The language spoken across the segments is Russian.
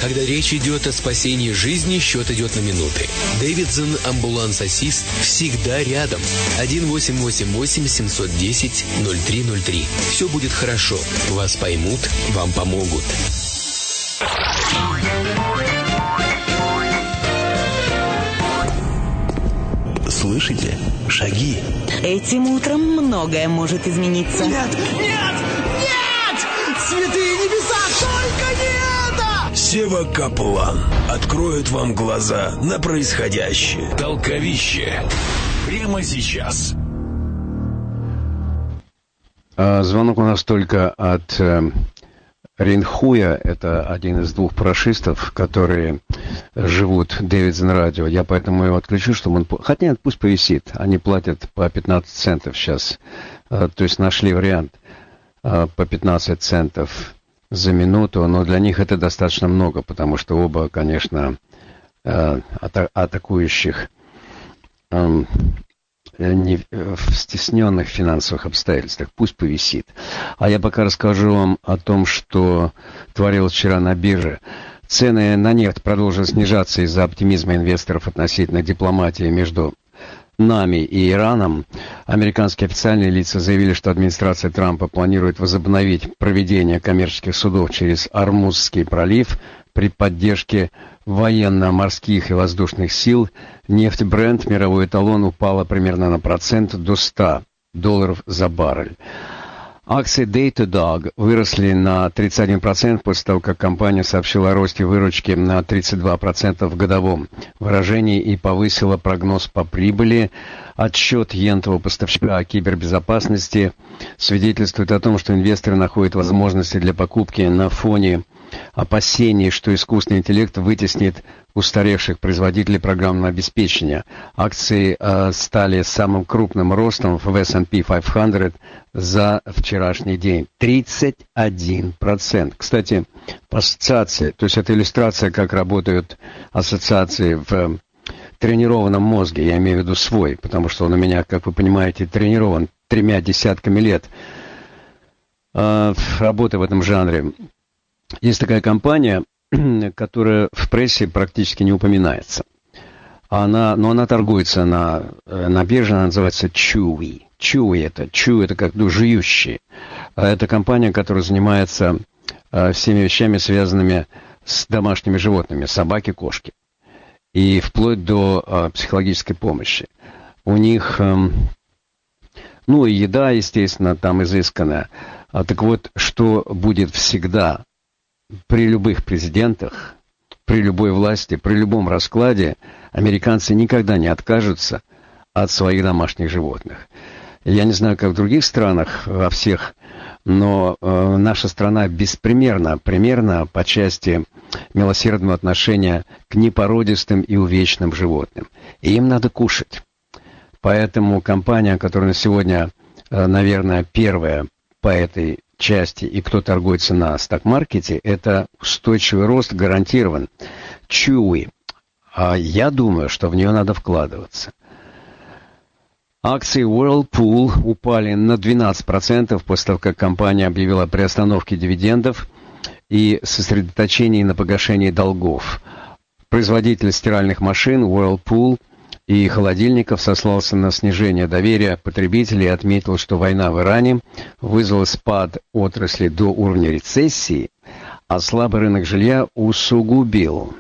Когда речь идет о спасении жизни, счет идет на минуты. Дэвидсон Амбуланс Ассист всегда рядом. 1-888-710-0303. Все будет хорошо. Вас поймут, вам помогут. Слышите? Шаги. Этим утром многое может измениться. Нет! Нет! Нет! Святые небеса, только не это! Сева Каплан откроет вам глаза на происходящее. Толковище. Прямо сейчас. Звонок у нас только от Ринхуя. Это один из двух парашистов, которые живут в Дэвидсон радио. Я поэтому его отключу, чтобы он... Хотя нет, пусть повисит. Они платят по 15 центов сейчас. То есть нашли вариант по 15 центов за минуту. Но для них это достаточно много, потому что оба, конечно, атакующих не в стесненных финансовых обстоятельствах. Пусть повисит. А я пока расскажу вам о том, что творилось вчера на бирже. Цены на нефть продолжили снижаться из-за оптимизма инвесторов относительно дипломатии между нами и Ираном. Американские официальные лица заявили, что администрация Трампа планирует возобновить проведение коммерческих судов через Ормузский пролив при поддержке военно-морских и воздушных сил. Нефть Brent, мировой эталон, упала примерно на процент до $100 за баррель. Акции Datadog выросли на 31% после того, как компания сообщила о росте выручки на 32% в годовом выражении и повысила прогноз по прибыли. Отчет ентового поставщика о кибербезопасности свидетельствует о том, что инвесторы находят возможности для покупки на фоне опасений, что искусственный интеллект вытеснит устаревших производителей программного обеспечения. Акции стали самым крупным ростом в S&P 500 за вчерашний день. 31%. Кстати, по ассоциации, то есть это иллюстрация, как работают ассоциации в тренированном мозге. Я имею в виду свой, потому что он у меня, как вы понимаете, тренирован 3 десятками лет работы в этом жанре. Есть такая компания, которая в прессе практически не упоминается. Но она торгуется на бирже, она называется Chewy. Chewy это как жующие. Это компания, которая занимается всеми вещами, связанными с домашними животными, собаки, кошки. И вплоть до психологической помощи. У них, и еда, естественно, там изысканная. Так вот, что будет всегда при любых президентах, при любой власти, при любом раскладе, американцы никогда не откажутся от своих домашних животных. Я не знаю, как в других странах, во всех, но наша страна беспримерна, примерно по части милосердного отношения к непородистым и увечным животным. И им надо кушать. Поэтому компания, которая на сегодня, наверное, первая по этой части и кто торгуется на сток-маркете, это устойчивый рост гарантирован. Chewy. А я думаю, что в нее надо вкладываться. Акции Whirlpool упали на 12% после того, как компания объявила о приостановке дивидендов и сосредоточении на погашении долгов. Производитель стиральных машин Whirlpool и холодильников сослался на снижение доверия потребителей и отметил, что война в Иране вызвала спад отрасли до уровня рецессии, а слабый рынок жилья усугубил.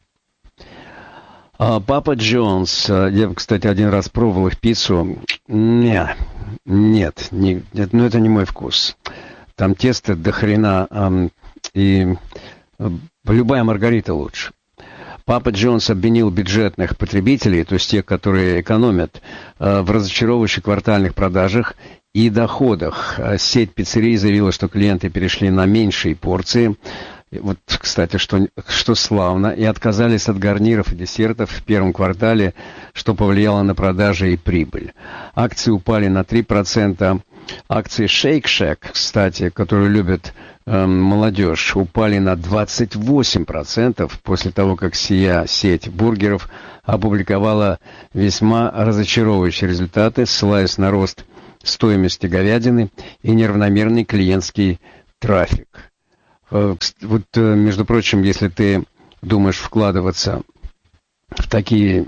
Папа Джонс, я, кстати, один раз пробовал их пиццу. Нет, это не мой вкус. Там тесто до хрена, и любая маргарита лучше. Папа Джонс обвинил бюджетных потребителей, то есть тех, которые экономят, в разочаровывающих квартальных продажах и доходах. Сеть пиццерий заявила, что клиенты перешли на меньшие порции. Вот, кстати, что славно, и отказались от гарниров и десертов в первом квартале, что повлияло на продажи и прибыль. Акции упали на 3%. Акции Shake Shack, кстати, которые любят молодежь, упали на 28% после того, как сия сеть бургеров опубликовала весьма разочаровывающие результаты, ссылаясь на рост стоимости говядины и неравномерный клиентский трафик. Вот, между прочим, если ты думаешь вкладываться в такие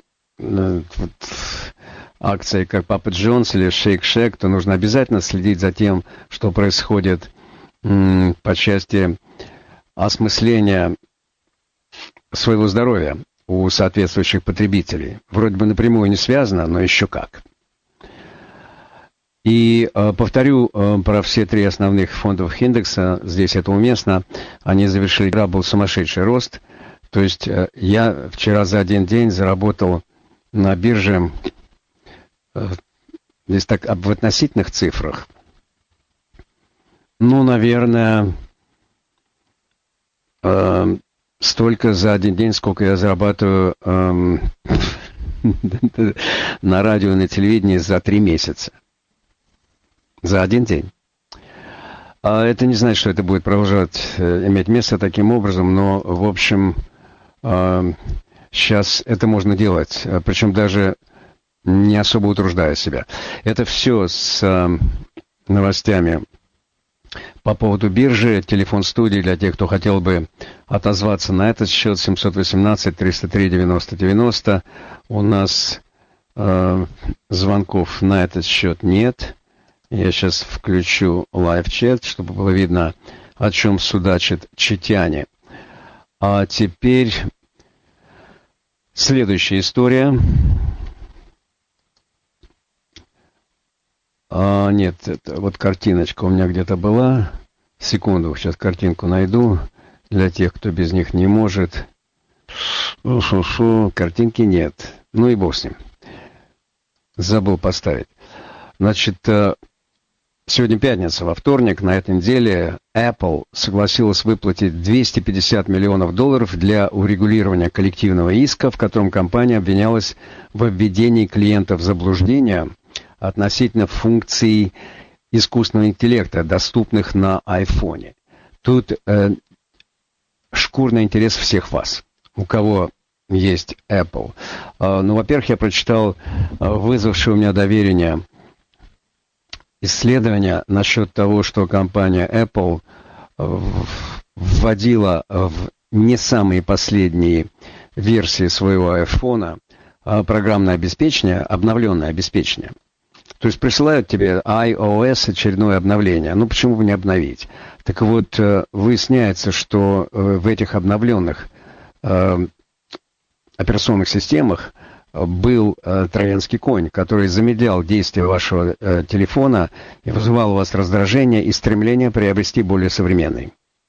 акции, как Papa John's или Shake Shack, то нужно обязательно следить за тем, что происходит по части осмысления своего здоровья у соответствующих потребителей. Вроде бы напрямую не связано, но еще как. И повторю про все 3 основных фондовых индекса, здесь это уместно, они завершили, был сумасшедший рост. То есть я вчера за один день заработал на бирже, здесь так в относительных цифрах, ну, наверное, столько за один день, сколько я зарабатываю на радио и на телевидении за 3 месяца. За один день. Это не значит, что это будет продолжать иметь место таким образом, но, в общем, сейчас это можно делать, причем даже не особо утруждая себя. Это все с новостями по поводу биржи. Телефон студии для тех, кто хотел бы отозваться на этот счет, 718-303-90-90. У нас звонков на этот счет нет. Я сейчас включу лайв-чат, чтобы было видно, о чем судачат читяне. А теперь следующая история. Нет, это вот картиночка у меня где-то была. Секунду, сейчас картинку найду. Для тех, кто без них не может. Картинки нет. Ну и бог с ним. Забыл поставить. Значит, сегодня пятница, во вторник, на этой неделе Apple согласилась выплатить $250 миллионов для урегулирования коллективного иска, в котором компания обвинялась в введении клиентов в заблуждение относительно функций искусственного интеллекта, доступных на iPhone. Тут шкурный интерес всех вас, у кого есть Apple. Ну, во-первых, я прочитал вызвавшее у меня доверие исследования насчет того, что компания Apple вводила в не самые последние версии своего iPhone программное обеспечение, обновленное обеспечение. То есть присылают тебе iOS очередное обновление. Ну, почему бы не обновить? Так вот, выясняется, что в этих обновленных операционных системах был троянский конь, который замедлял действие вашего телефона и вызывал у вас раздражение и стремление приобрести более современный.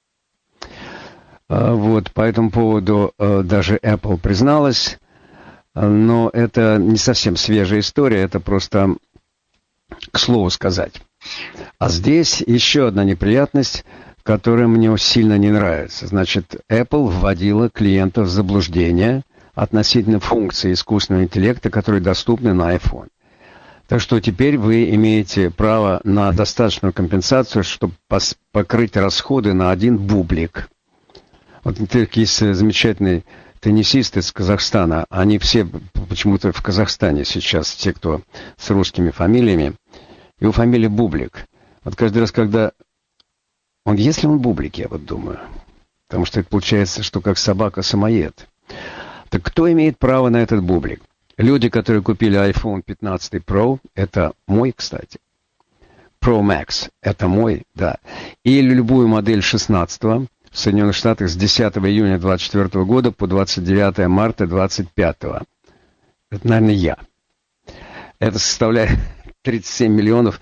Вот, по этому поводу даже Apple призналась, но это не совсем свежая история, это просто к слову сказать. А здесь еще одна неприятность, которая мне сильно не нравится. Значит, Apple вводила клиентов в заблуждение относительно функций искусственного интеллекта, которые доступны на iPhone. Так что теперь вы имеете право на достаточную компенсацию, чтобы покрыть расходы на один бублик. Вот есть замечательный теннисист из Казахстана. Они все почему-то в Казахстане сейчас, те, кто с русскими фамилиями. Его фамилия Бублик. Вот каждый раз, когда если он Бублик, я вот думаю. Потому что это получается, что как собака-самоед. Так кто имеет право на этот бублик? Люди, которые купили iPhone 15 Pro, это мой, кстати. Pro Max, это мой, да. Или любую модель 16-го в Соединенных Штатах с 10 июня 2024 года по 29 марта 2025. Это, наверное, я. Это составляет 37 миллионов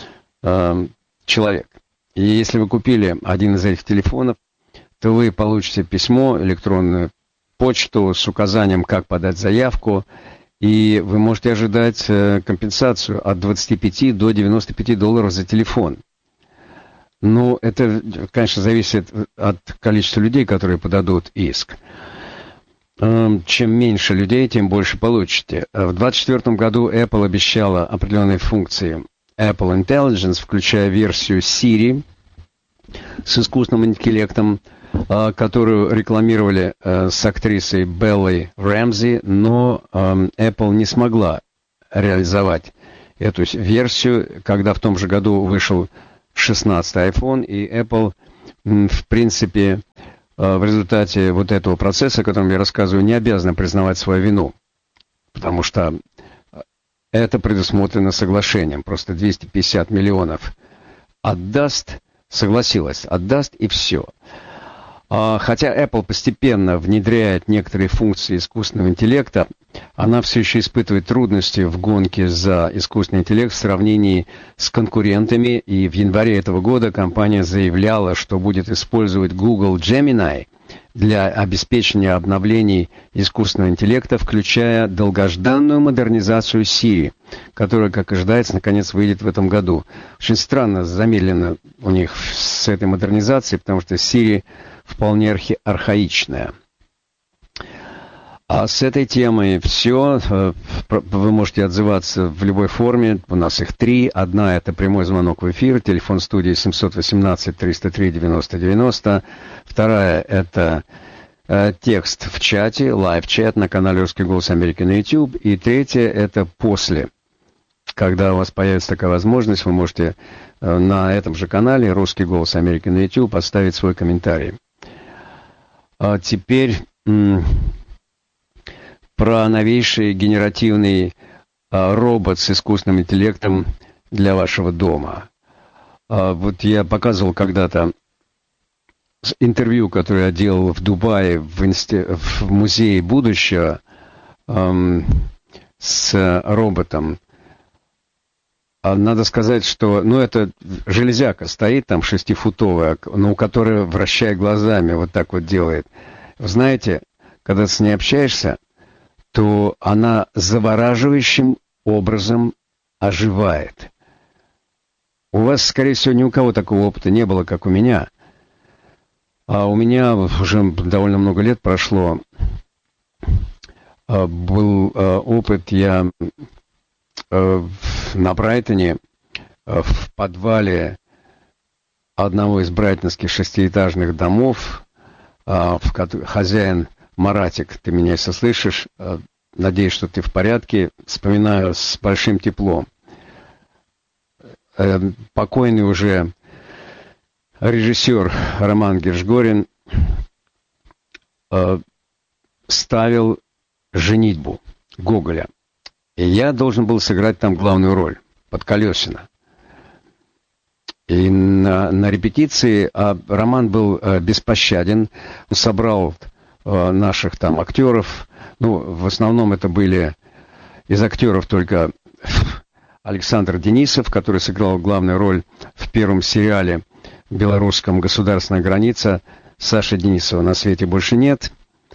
человек. И если вы купили один из этих телефонов, то вы получите письмо, электронную почту с указанием, как подать заявку, и вы можете ожидать компенсацию от 25 до $95 за телефон. Но это, конечно, зависит от количества людей, которые подадут иск. Чем меньше людей, тем больше получите. В 2024 году Apple обещала определенные функции Apple Intelligence, включая версию Siri с искусственным интеллектом, которую рекламировали с актрисой Беллой Рэмзи, но Apple не смогла реализовать эту версию, когда в том же году вышел 16-й iPhone, и Apple, в принципе, в результате вот этого процесса, о котором я рассказываю, не обязана признавать свою вину, потому что это предусмотрено соглашением. Просто 250 миллионов отдаст, согласилась, отдаст и все. Хотя Apple постепенно внедряет некоторые функции искусственного интеллекта, она все еще испытывает трудности в гонке за искусственный интеллект в сравнении с конкурентами, и в январе этого года компания заявляла, что будет использовать Google Gemini для обеспечения обновлений искусственного интеллекта, включая долгожданную модернизацию Siri, которая, как ожидается, наконец выйдет в этом году. Очень странно, замедлено у них с этой модернизацией, потому что Siri вполне архаичная. А с этой темой все. Вы можете отзываться в любой форме. У нас их 3. Одна — это прямой звонок в эфир. Телефон студии 718-303-90-90. Вторая — это текст в чате, лайв-чат на канале «Русский голос Америки» на YouTube. И третья — это после. Когда у вас появится такая возможность, вы можете на этом же канале «Русский голос Америки» на YouTube поставить свой комментарий. А теперь про новейший генеративный робот с искусственным интеллектом для вашего дома. Вот я показывал когда-то интервью, которое я делал в Дубае в музее будущего с роботом. Надо сказать, что, это железяка стоит там 6-футовая, но у которой, вращая глазами, вот так вот делает. Вы знаете, когда ты с ней общаешься, то она завораживающим образом оживает. У вас, скорее всего, ни у кого такого опыта не было, как у меня. А у меня уже довольно много лет прошло. Был опыт, я на Брайтоне в подвале одного из брайтонских 6-этажных домов, хозяин Маратик, ты меня если слышишь, надеюсь, что ты в порядке, вспоминаю с большим теплом. Покойный уже режиссер Роман Гершгорин ставил «Женитьбу» Гоголя. И я должен был сыграть там главную роль, Подколесина. И на репетиции Роман был беспощаден. Он собрал наших там актеров. В основном это были из актеров только Александр Денисов, который сыграл главную роль в первом сериале белорусском «Государственная граница». Саши Денисова на свете больше нет.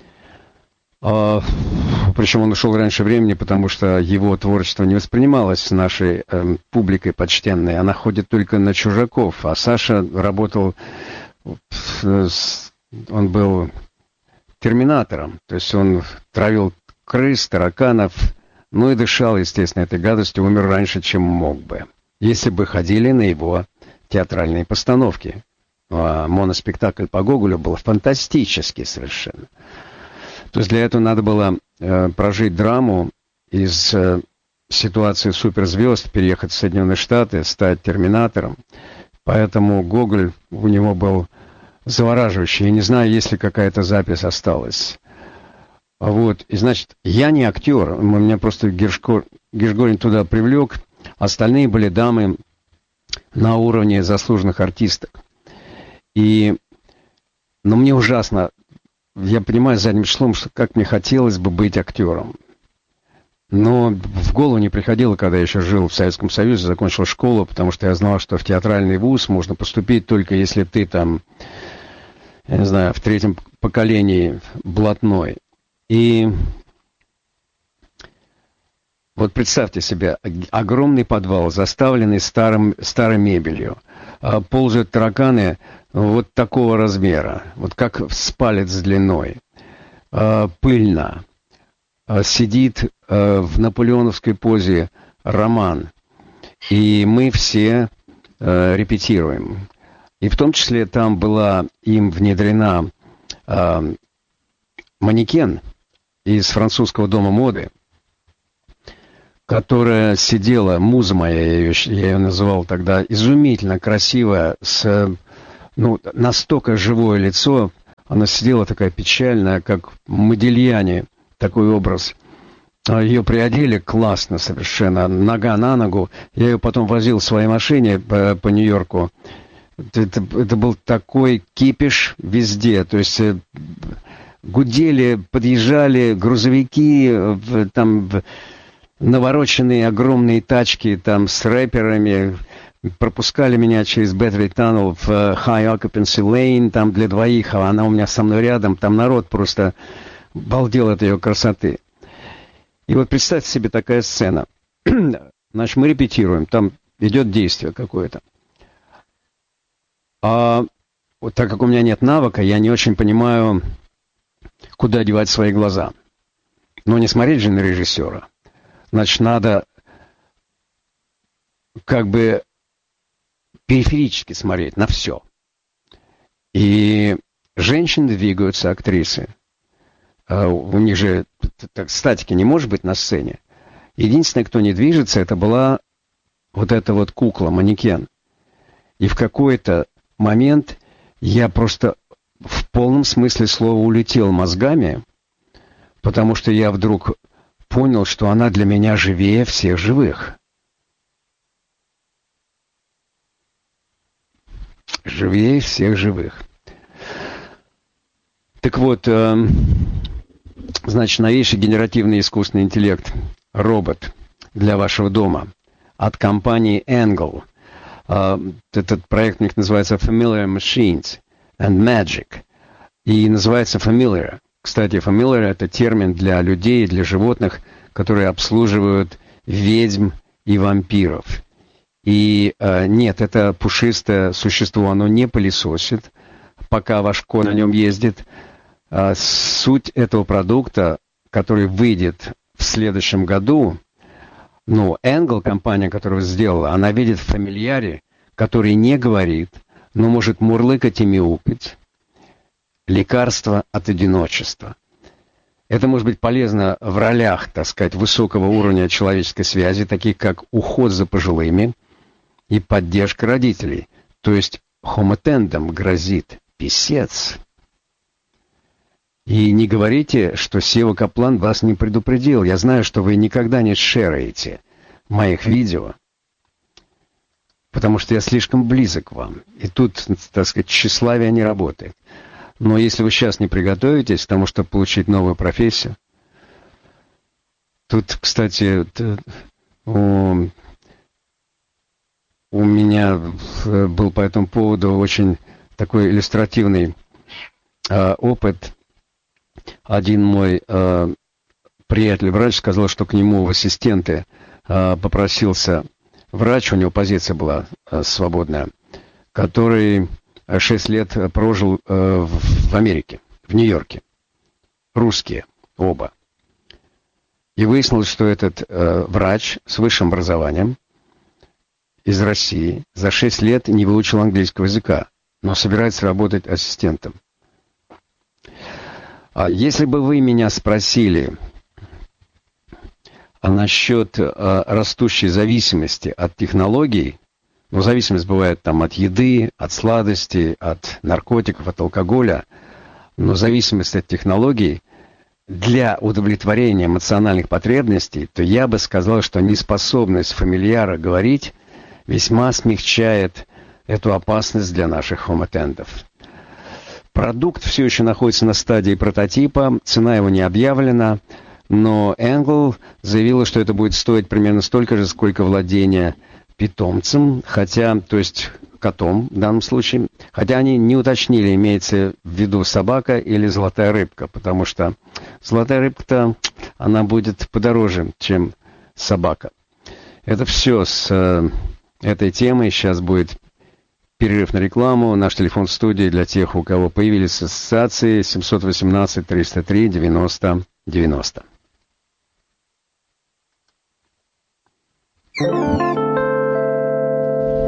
Причем он ушел раньше времени, потому что его творчество не воспринималось нашей публикой почтенной. Она ходит только на чужаков. А Саша работал... Он был терминатором. То есть он травил крыс, тараканов. И дышал, естественно, этой гадостью. Умер раньше, чем мог бы. Если бы ходили на его театральные постановки. Моноспектакль по Гоголю был фантастический совершенно. То есть для этого надо было прожить драму из ситуации суперзвезд, переехать в Соединенные Штаты, стать терминатором. Поэтому Гоголь у него был завораживающий. Я не знаю, есть ли какая-то запись осталась. И значит, я не актер. Меня просто Гершгорин туда привлек. Остальные были дамы на уровне заслуженных артисток. Но мне ужасно... Я понимаю задним числом, что как мне хотелось бы быть актером. Но в голову не приходило, когда я еще жил в Советском Союзе, закончил школу, потому что я знал, что в театральный вуз можно поступить только если ты там, я не знаю, в 3-м поколении блатной. И вот представьте себе, огромный подвал, заставленный старой мебелью. Ползают тараканы вот такого размера, вот как с палец длиной. Пыльно. Сидит в наполеоновской позе Роман. И мы все репетируем. И в том числе там была им внедрена манекен из французского дома моды, которая сидела, муза моя, я ее называл тогда, изумительно красивая, с настолько живое лицо, Она сидела такая печальная, как Модильяне, такой образ. Ее приодели классно совершенно, нога на ногу. Я ее потом возил в своей машине по Нью-Йорку. Это был такой кипиш везде. То есть гудели, подъезжали грузовики, там навороченные огромные тачки там с рэперами. Пропускали меня через Battery Tunnel в High Occupancy Lane, там для двоих, а она у меня со мной рядом. Там народ просто балдел от ее красоты. И вот представьте себе такая сцена. Значит, мы репетируем, там идет действие какое-то. А вот так как у меня нет навыка, я не очень понимаю, куда девать свои глаза. Но не смотреть же на режиссера. Значит, надо как бы периферически смотреть на все. И женщины двигаются, актрисы. У них же статики не может быть на сцене. Единственное, кто не движется, это была вот эта вот кукла, манекен. И в какой-то момент я просто в полном смысле слова улетел мозгами, потому что я вдруг понял, что она для меня живее всех живых. Живее всех живых. Так вот, значит, новейший генеративный искусственный интеллект, робот для вашего дома от компании Angle. Этот проект у них называется Familiar Machines and Magic. И называется Familiar. Кстати, Familiar — это термин для людей, для животных, которые обслуживают ведьм и вампиров. И нет, это пушистое существо, оно не пылесосит, пока ваш кот на нем ездит. Суть этого продукта, который выйдет в следующем году, Angle, компания, которая сделала, она видит в фамильяре, который не говорит, но может мурлыкать и мяукать. Лекарство от одиночества. Это может быть полезно в ролях, так сказать, высокого уровня человеческой связи, таких как уход за пожилыми и поддержка родителей. То есть хомотендам грозит писец. И не говорите, что Сева Каплан вас не предупредил. Я знаю, что вы никогда не шераете моих видео, потому что я слишком близок к вам. И тут, так сказать, тщеславие не работает. Но если вы сейчас не приготовитесь к тому, чтобы получить новую профессию, тут, кстати, у меня был по этому поводу очень такой иллюстративный опыт. Один мой приятель-врач сказал, что к нему в ассистенты попросился врач, у него позиция была свободная, который 6 лет прожил в Америке, в Нью-Йорке. Русские оба. И выяснилось, что этот врач с высшим образованием из России за 6 лет не выучил английского языка, но собирается работать ассистентом. Если бы вы меня спросили насчет растущей зависимости от технологий, зависимость бывает там от еды, от сладостей, от наркотиков, от алкоголя, но зависимость от технологий для удовлетворения эмоциональных потребностей, то я бы сказал, что неспособность фамильяра говорить весьма смягчает эту опасность для наших хомотендов. Продукт все еще находится на стадии прототипа, цена его не объявлена, но Angle заявила, что это будет стоить примерно столько же, сколько владение питомцем, то есть котом в данном случае, хотя они не уточнили, имеется в виду собака или золотая рыбка, потому что золотая рыбка-то, она будет подороже, чем собака. Это все с этой темой. Сейчас будет перерыв на рекламу. Наш телефон в студии для тех, у кого появились ассоциации, 718-303-90-90.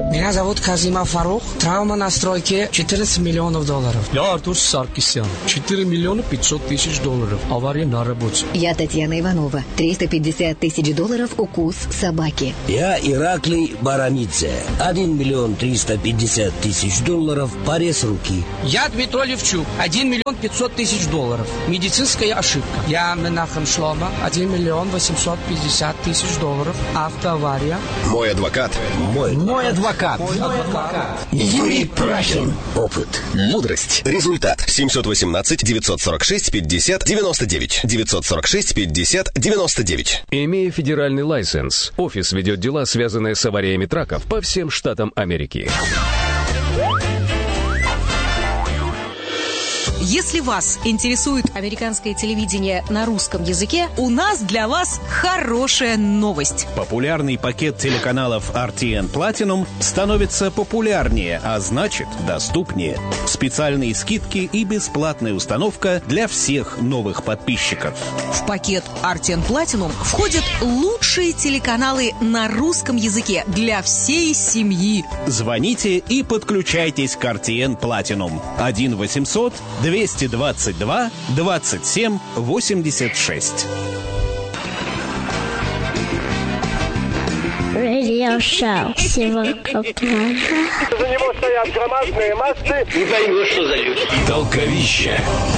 Меня зовут Казимов Фарух. Травма на стройке $14 миллионов. Я Артур Саркисян. 4 миллиона 500 тысяч долларов. Авария на работе. Я Татьяна Иванова. $350 тысяч укус собаки. Я Ираклий Барамидзе. 1 миллион 350 тысяч долларов. Порез руки. Я Дмитрий Левчук. 1 миллион 500 тысяч долларов. Медицинская ошибка. Я Менахем Шлома. 1 миллион 850 тысяч долларов. Автоавария. Мой адвокат. Мой адвокат. Юрий Прахин. Опыт. Мудрость. Результат. 718-946-50-99. 946-50-99. Имея федеральный лайсенс, офис ведет дела, связанные с авариями траков по всем штатам Америки. Если вас интересует американское телевидение на русском языке, у нас для вас хорошая новость. Популярный пакет телеканалов RTN Platinum становится популярнее, а значит доступнее. Специальные скидки и бесплатная установка для всех новых подписчиков. В пакет RTN Platinum входят лучшие телеканалы на русском языке для всей семьи. Звоните и подключайтесь к RTN Platinum. 1-800-222-27-86. Радиошоу Севастополь. За него стоят громадные массы. Не поймешь, что за люди. Толковище.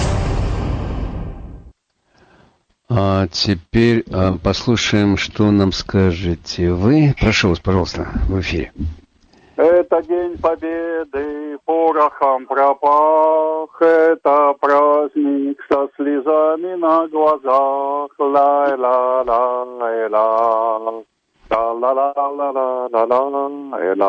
А теперь послушаем, что нам скажете вы. Прошу вас, пожалуйста, в эфире. Это день победы, порохом пропах. Это праздник со слезами на глазах. Ла-ла-ла-ла-ла. Ла-ла-ла-ла-ла-ла-ла.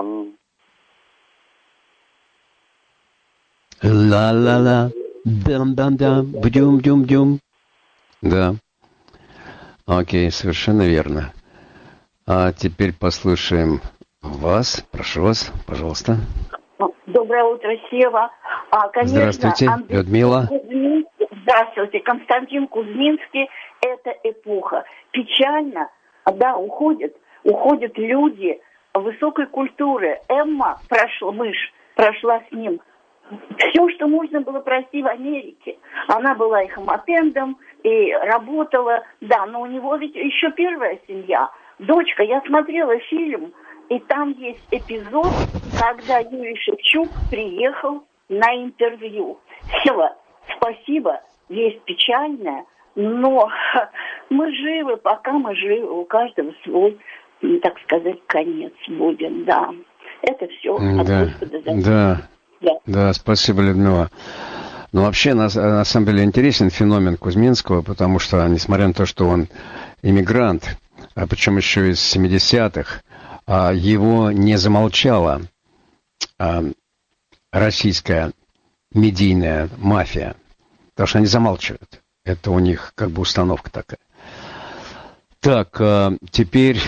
Ла-ла-ла. Дам-дам-дам. Бдюм-дюм-дюм. Да. Окей, совершенно верно. А теперь послушаем вас. Прошу вас, пожалуйста. Доброе утро, Сева. Конечно, здравствуйте, Людмила. Здравствуйте, Константин Кузьминский. Это эпоха. Печально, да, уходят люди высокой культуры. Эмма прошла с ним все, что можно было пройти в Америке. Она была и хомопендом, и работала. Да, но у него ведь еще первая семья. Дочка, я смотрела фильм, и там есть эпизод, когда Юрий Шевчук приехал на интервью. Сева, спасибо, весть печальная, но мы живы, пока мы живы, у каждого свой, так сказать, конец будет, да. Это все от Господа зависит. Да, спасибо, Людмила. Но вообще, на самом деле, интересен феномен Кузьминского, потому что, несмотря на то, что он иммигрант, а причем еще из 70-х, его не замолчала российская медийная мафия, потому что они замалчивают. Это у них как бы установка такая. Так, теперь...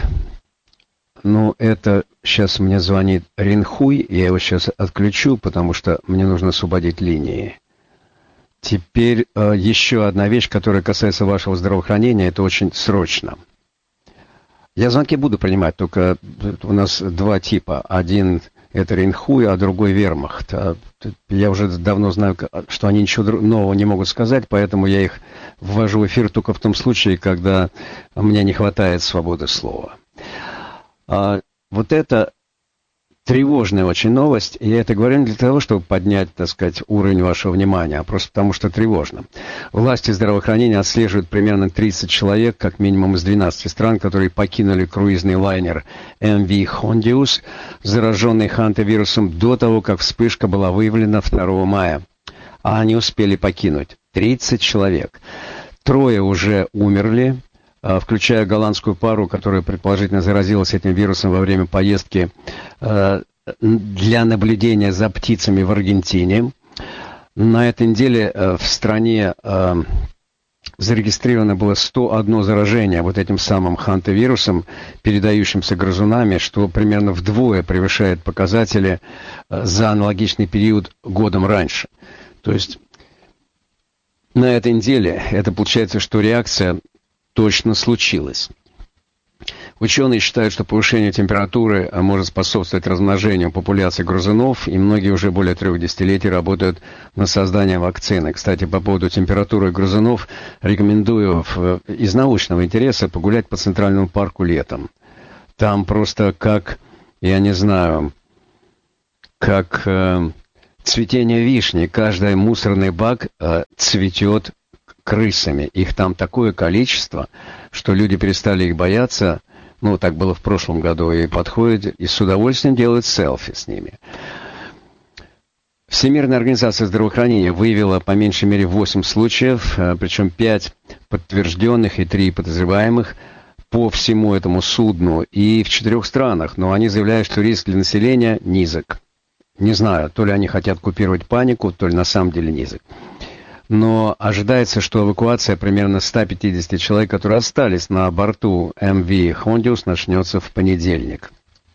это сейчас мне звонит Ринхуй, я его сейчас отключу, потому что мне нужно освободить линии. Теперь еще одна вещь, которая касается вашего здравоохранения, это очень срочно. Я звонки буду принимать, только у нас два типа. Один это Ринхуй, а другой Вермахт. Я уже давно знаю, что они ничего нового не могут сказать, поэтому я их ввожу в эфир только в том случае, когда мне не хватает свободы слова. Вот это тревожная очень новость, и я это говорю не для того, чтобы поднять, так сказать, уровень вашего внимания, а просто потому, что тревожно. Власти здравоохранения отслеживают примерно 30 человек, как минимум из 12 стран, которые покинули круизный лайнер MV Hondius, зараженный хантавирусом до того, как вспышка была выявлена 2 мая. А они успели покинуть 30 человек. 3 уже умерли, включая голландскую пару, которая предположительно заразилась этим вирусом во время поездки для наблюдения за птицами в Аргентине. На этой неделе в стране зарегистрировано было 101 заражение вот этим самым хантавирусом, передающимся грызунами, что примерно вдвое превышает показатели за аналогичный период годом раньше. То есть на этой неделе это получается, что реакция точно случилось. Ученые считают, что повышение температуры может способствовать размножению популяции грызунов, и многие уже более 3 десятилетий работают над созданием вакцины. Кстати, по поводу температуры грызунов рекомендую из научного интереса погулять по Центральному парку летом. Там просто как, я не знаю, как цветение вишни. Каждый мусорный бак цветет крысами. Их там такое количество, что люди перестали их бояться. Ну, так было в прошлом году, и подходят и с удовольствием делают селфи с ними. Всемирная организация здравоохранения выявила по меньшей мере 8 случаев, причем 5 подтвержденных и 3 подозреваемых по всему этому судну и в 4 странах. Но они заявляют, что риск для населения низок. Не знаю, то ли они хотят купировать панику, то ли на самом деле низок. Но ожидается, что эвакуация примерно 150 человек, которые остались на борту МВ «Хондиус», начнется в понедельник.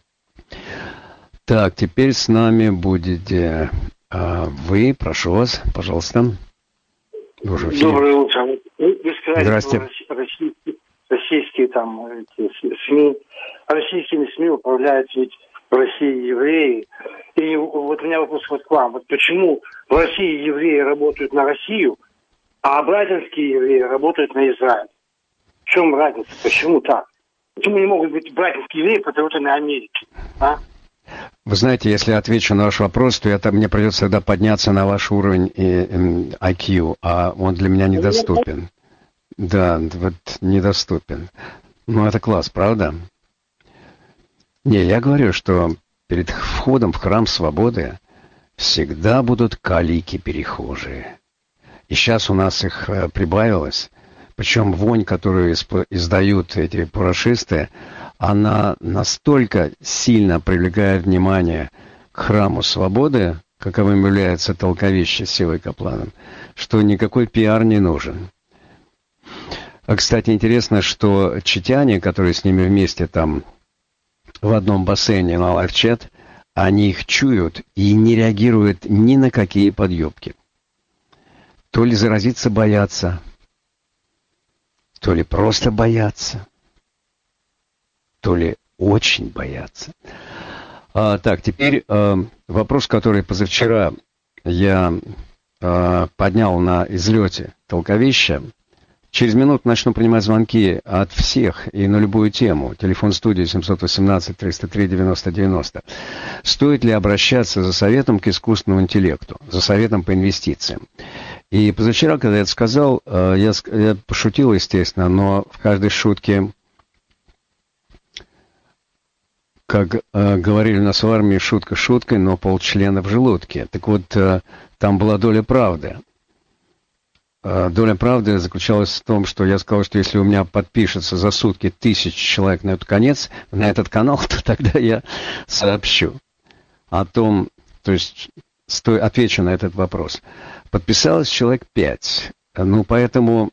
Так, теперь с нами будете вы. Прошу вас, пожалуйста. Доброе утро. Вы сказали, Здрасте. что российские там СМИ, российскими СМИ управляют ведь в России евреи. И вот у меня вопрос вот к вам. Вот почему в России евреи работают на Россию, а брайтонские евреи работают на Израиль? В чем разница? Почему так? Почему не могут быть брайтонские евреи патриотами Америки? А? Вы знаете, если я отвечу на ваш вопрос, то мне придется тогда подняться на ваш уровень IQ, а он для меня недоступен. Да, вот недоступен. Ну, это класс, правда? Не, я говорю, что перед входом в храм свободы всегда будут калики-перехожие. И сейчас у нас их прибавилось. Причем вонь, которую издают эти парашисты, она настолько сильно привлекает внимание к храму свободы, каковым является толковище с Севой Капланом, что никакой пиар не нужен. А, кстати, интересно, что читяне, которые с ними вместе там в одном бассейне на лайв-чат, они их чуют и не реагируют ни на какие подъебки. То ли заразиться боятся, то ли просто боятся, то ли очень боятся. Так, теперь вопрос, который позавчера я поднял на излете толковища. Через минуту начну принимать звонки от всех и на любую тему. Телефон студии 718-303-90-90. Стоит ли обращаться за советом к искусственному интеллекту, за советом по инвестициям? И позавчера, когда я это сказал, я пошутил, естественно, но в каждой шутке, как говорили у нас в армии, шутка шуткой, но полчлена в желудке. Так вот, там была доля правды. Доля правды заключалась в том, что я сказал, что если у меня подпишется за сутки 1000 человек на этот канал, то тогда я сообщу о том, то есть отвечу на этот вопрос. Подписалось человек 5. Поэтому,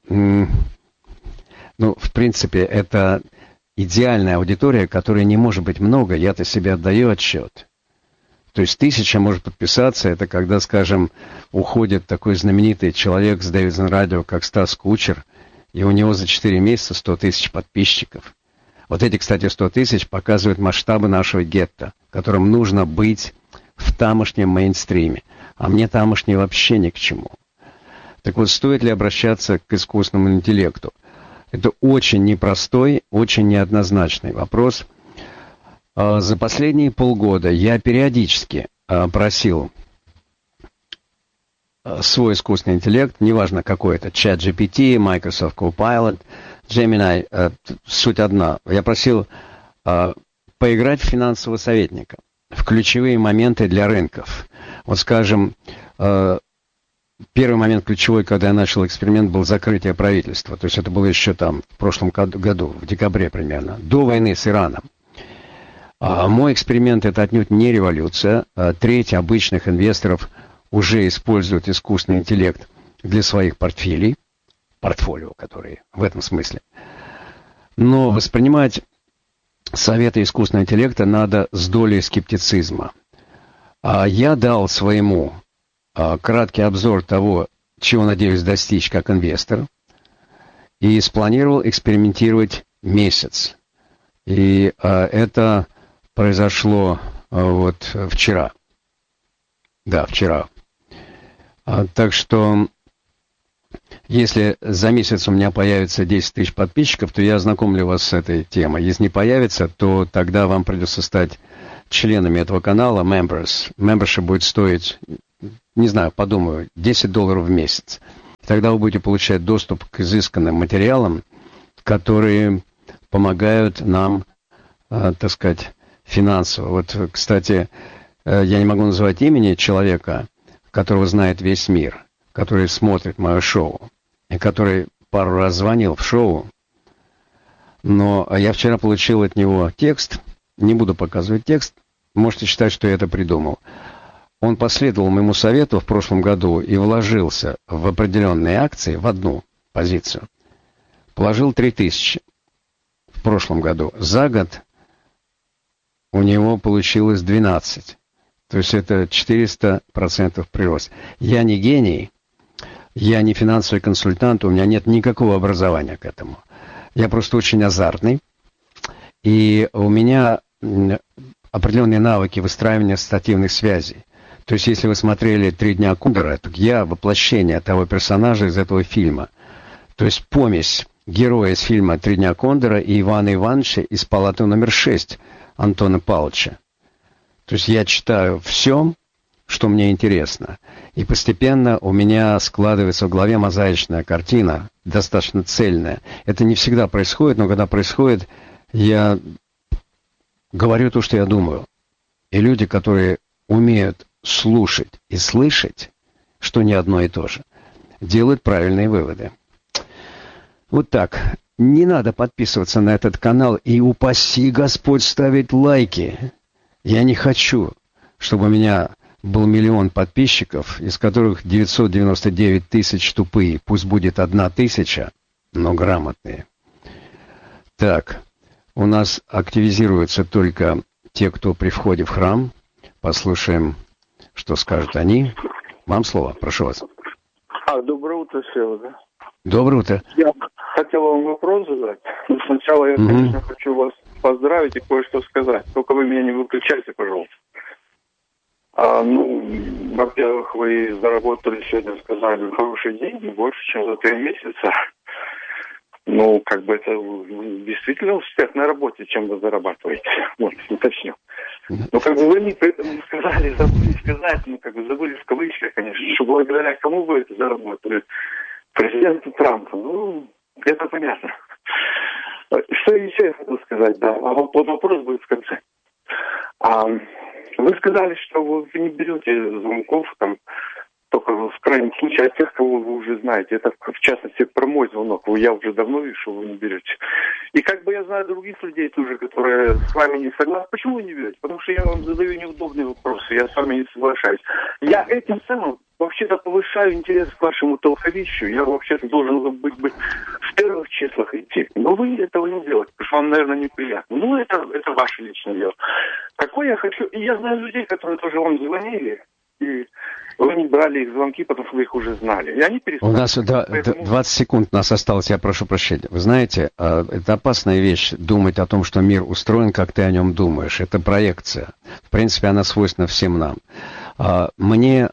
в принципе, это идеальная аудитория, которой не может быть много, я-то себе отдаю отчет. То есть 1000 может подписаться, это когда, скажем, уходит такой знаменитый человек с Davidson Radio, как Стас Кучер, и у него за 4 месяца 100 000 подписчиков. Вот эти, кстати, 100 000 показывают масштабы нашего гетто, которым нужно быть в тамошнем мейнстриме. А мне тамошний вообще ни к чему. Так вот, стоит ли обращаться к искусственному интеллекту? Это очень непростой, очень неоднозначный вопрос. За последние полгода я периодически просил свой искусственный интеллект, неважно какой это, ChatGPT, Microsoft Copilot, Gemini, суть одна. Я просил поиграть в финансового советника, в ключевые моменты для рынков. Вот, скажем, первый момент ключевой, когда я начал эксперимент, был закрытие правительства. То есть это было еще там в прошлом году, в декабре примерно, до войны с Ираном. Мой эксперимент — это отнюдь не революция. Треть обычных инвесторов уже используют искусственный интеллект для своих портфолио, которые в этом смысле. Но воспринимать советы искусственного интеллекта надо с долей скептицизма. Я дал своему краткий обзор того, чего надеюсь достичь как инвестор, и спланировал экспериментировать месяц. И это произошло вот вчера. Да, вчера. Так что, если за месяц у меня появится 10 тысяч подписчиков, то я ознакомлю вас с этой темой. Если не появится, то тогда вам придется стать членами этого канала, members. Membership будет стоить, не знаю, подумаю, $10 в месяц. Тогда вы будете получать доступ к изысканным материалам, которые помогают нам, так сказать, финансово. Вот, кстати, я не могу называть имени человека, которого знает весь мир, который смотрит мое шоу, и который пару раз звонил в шоу. Но я вчера получил от него текст, не буду показывать текст, можете считать, что я это придумал. Он последовал моему совету в прошлом году и вложился в определенные акции, в одну позицию. Положил 3000 в прошлом году. За год у него получилось 12. То есть это 400% прирост. Я не гений, я не финансовый консультант, у меня нет никакого образования к этому. Я просто очень азартный. И у меня определенные навыки выстраивания ассоциативных связей. То есть если вы смотрели «Три дня Кондора», то я воплощение того персонажа из этого фильма. То есть помесь героя из фильма «Три дня Кондора» и Ивана Ивановича из палаты номер 6 Антона Павловича. То есть я читаю все, что мне интересно. И постепенно у меня складывается в голове мозаичная картина, достаточно цельная. Это не всегда происходит, но когда происходит, я говорю то, что я думаю. И люди, которые умеют слушать и слышать, что не одно и то же, делают правильные выводы. Вот так. Не надо подписываться на этот канал и упаси Господь ставить лайки. Я не хочу, чтобы у меня был 1 миллион подписчиков, из которых 999 тысяч тупые. Пусть будет 1000, но грамотные. Так, у нас активизируются только те, кто при входе в храм. Послушаем, что скажут они. Вам слово, прошу вас. Доброе утро, Сева. Доброе утро. Я хотел вам вопрос задать. Но сначала я, конечно, хочу вас поздравить и кое-что сказать. Только вы меня не выключайте, пожалуйста. Во-первых, вы заработали сегодня, сказали, хорошие деньги, больше, чем за 3 месяца. Это действительно успех на работе, чем вы зарабатываете. Вот, уточню. Вы мне при этом сказали, забыли сказать, забыли в кавычках, конечно, что благодаря кому вы это заработали? Президенту Трампу. Это понятно. Что еще я хотел сказать, да. Вот вопрос будет в конце. Вы сказали, что вы не берете звонков, только в крайнем случае от тех, кого вы уже знаете. Это, в частности, про мой звонок. Я уже давно вижу, что вы не берете. И я знаю других людей тоже, которые с вами не согласны. Почему вы не берете? Потому что я вам задаю неудобные вопросы, я с вами не соглашаюсь. Я этим самым вообще-то повышаю интерес к вашему толковищу. Я вообще-то должен быть в первых числах идти. Но вы этого не делаете, потому что вам, наверное, неприятно. Это ваше личное дело. Какой я хочу... И я знаю людей, которые тоже вам звонили, и вы не брали их звонки, потому что вы их уже знали. И они перестали. У нас 20 секунд у нас осталось, я прошу прощения. Вы знаете, это опасная вещь, думать о том, что мир устроен, как ты о нем думаешь. Это проекция. В принципе, она свойственна всем нам. Мне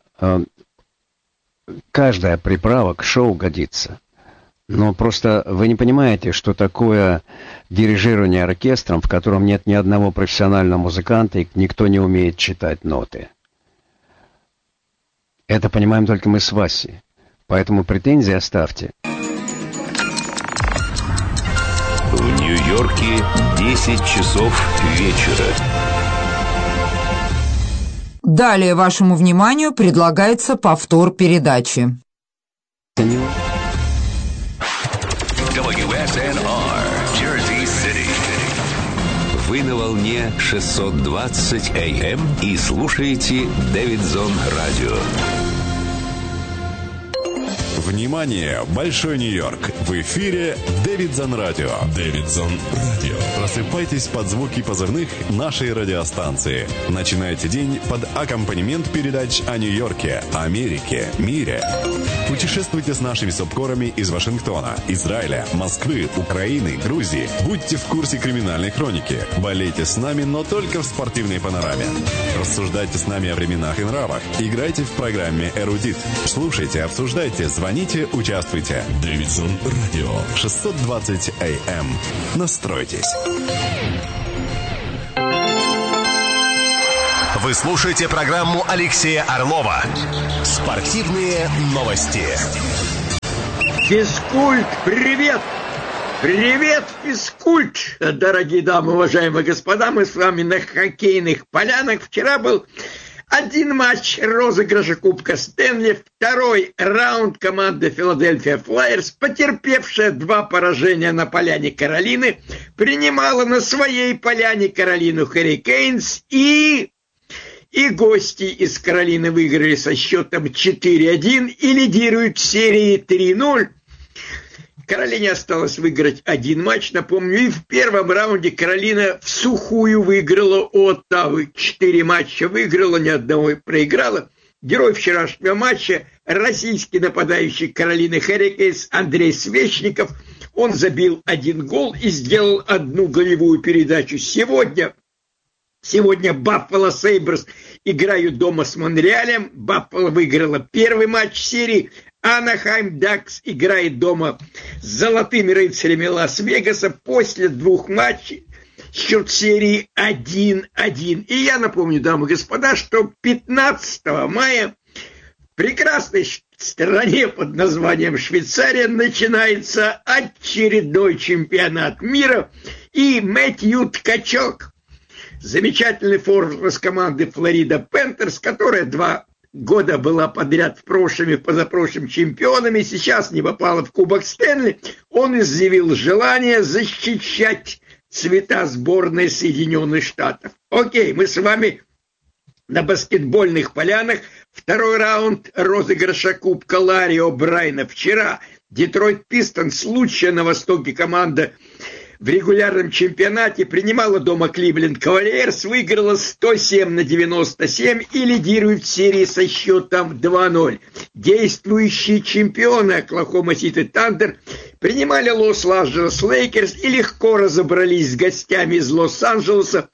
каждая приправа к шоу годится. Но просто вы не понимаете, что такое дирижирование оркестром, в котором нет ни одного профессионального музыканта, и никто не умеет читать ноты. Это понимаем только мы с Васей. Поэтому претензии оставьте. В Нью-Йорке 10 часов вечера. Далее вашему вниманию предлагается повтор передачи. WSNR, Jersey City. Вы на волне 620 AM и слушаете Дэвидсон Радио. Внимание, Большой Нью-Йорк! В эфире Дэвидсон Радио. Дэвидсон Радио. Просыпайтесь под звуки позывных нашей радиостанции. Начинайте день под аккомпанемент передач о Нью-Йорке, Америке, мире. Путешествуйте с нашими сопкорами из Вашингтона, Израиля, Москвы, Украины, Грузии. Будьте в курсе криминальной хроники. Болейте с нами, но только в спортивной панораме. Рассуждайте с нами о временах и нравах. Играйте в программе «Эрудит». Слушайте, обсуждайте, звоните, участвуйте. Дэвидсон Радио, 620 АМ. Настройтесь. Вы слушаете программу Алексея Орлова «Спортивные новости». Физкульт, привет! Привет, физкульт! Дорогие дамы, уважаемые господа, мы с вами на хоккейных полянах. Вчера был один матч розыгрыша Кубка Стэнли, второй раунд. Команда Филадельфия Флайерс, потерпевшая 2 поражения на поляне Каролины, принимала на своей поляне Каролину Хуррикейнс, и гости из Каролины выиграли со счетом 4-1 и лидируют в серии 3-0. Каролине осталось выиграть один матч, напомню, и в первом раунде Каролина в сухую выиграла у Оттавы. 4 матча выиграла, ни одного проиграла. Герой вчерашнего матча – российский нападающий Каролины Хуррикейнс Андрей Свечников. Он забил 1 гол и сделал 1 голевую передачу. Сегодня Баффало Сейберс играют дома с Монреалем. Баффало выиграла первый матч серии. Анахайм Дакс играет дома с Золотыми рыцарями Лас-Вегаса. После 2 матчей счет серии 1-1. И я напомню, дамы и господа, что 15 мая в прекрасной стране под названием Швейцария начинается очередной чемпионат мира. И Мэтью Ткачук, замечательный форвард с команды Флорида Пентерс, которая 2 года была подряд в прошлом и позапрошлом чемпионами, сейчас не попала в Кубок Стэнли, он изъявил желание защищать цвета сборной Соединенных Штатов. Окей, мы с вами на баскетбольных полянах. Второй раунд розыгрыша Кубка Ларри О'Брайена. Вчера Детройт Пистонс, лучшая на Востоке команда в регулярном чемпионате, принимала дома Кливленд Кавальерс, выиграла 107-97 и лидирует в серии со счетом 2-0. Действующие чемпионы Оклахома Сити Тандер принимали Лос-Анджелес Лейкерс и легко разобрались с гостями из Лос-Анджелеса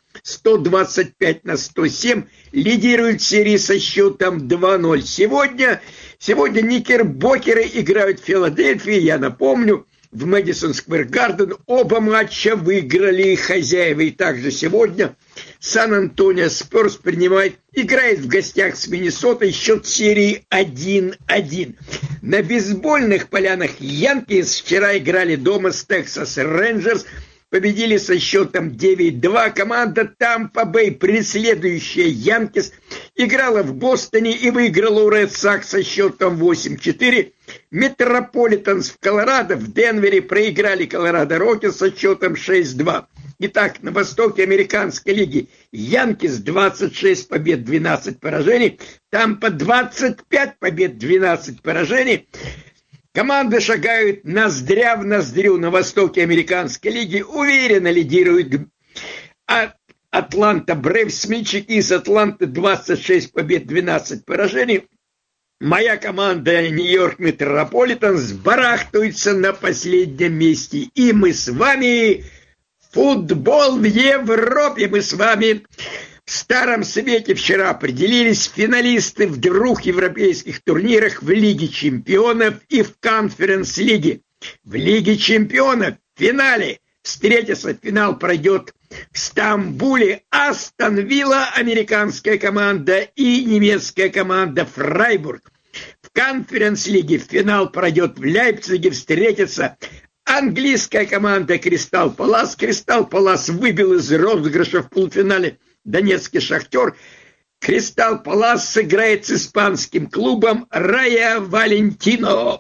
125-107, лидируют в серии со счетом 2-0. Сегодня Никербокеры играют в Филадельфии, я напомню, в Мэдисон Сквер Гарден. Оба матча выиграли хозяева. И также сегодня Сан-Антонио Спёрс играет в гостях с Миннесотой, счет серии 1-1. На бейсбольных полянах Янкис вчера играли дома с Texas Rangers, победили со счетом 9-2. Команда Тампа-Бэй, преследующая Янкис, играла в Бостоне и выиграла у Ред Сокс со счетом 8-4. Метрополитанс в Колорадо, в Денвере проиграли Колорадо Роккис со счетом 6-2. Итак, на востоке американской лиги Янкис 26 побед, 12 поражений. Тампа 25 побед, 12 поражений. Команды шагают ноздря в ноздрю на востоке американской лиги. Уверенно лидирует Атланта Брейвс, мячики из Атланты 26 побед, 12 поражений. Моя команда Нью-Йорк Метрополитанс барахтается на последнем месте. И мы с вами футбол в Европе. Мы с вами в Старом Свете вчера определились финалисты в 2 европейских турнирах в Лиге Чемпионов и в Конференц-лиге. В Лиге Чемпионов в финале встретятся, финал пройдет в Стамбуле Астон Вилла, американская команда, и немецкая команда Фрайбург. В Конференц-лиге финал пройдет в Лейпциге, встретятся английская команда Кристал Палас. Кристал Палас выбил из розыгрыша в полуфинале Донецкий Шахтер. Кристал Палас сыграет с испанским клубом Райо Вальентино.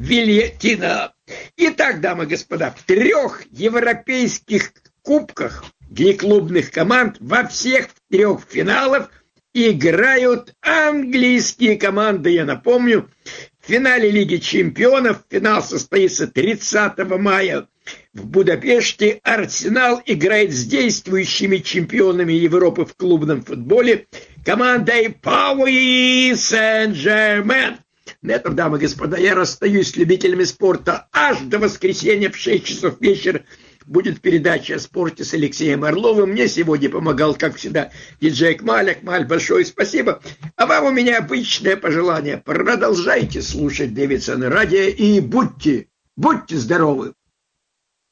Итак, дамы и господа, в 3 европейских кубках для клубных команд во всех 3 финалах играют английские команды. Я напомню, в финале Лиги Чемпионов, финал состоится 30 мая в Будапеште. Арсенал играет с действующими чемпионами Европы в клубном футболе командой Paris Saint-Germain. На этом, дамы и господа, я расстаюсь с любителями спорта. Аж до воскресенья в 6 часов вечера будет передача о спорте с Алексеем Орловым. Мне сегодня помогал, как всегда, диджей Акмаль. Акмаль, большое спасибо. А вам у меня обычное пожелание. Продолжайте слушать Дэвидсон радио и будьте здоровы.